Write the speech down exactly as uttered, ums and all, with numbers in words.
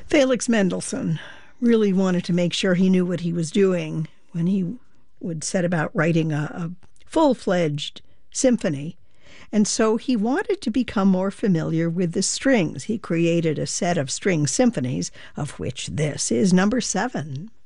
Felix Mendelssohn really wanted to make sure he knew what he was doing when he would set about writing a, a full-fledged symphony. And so he wanted to become more familiar with the strings. He created a set of string symphonies, of which this is number seven.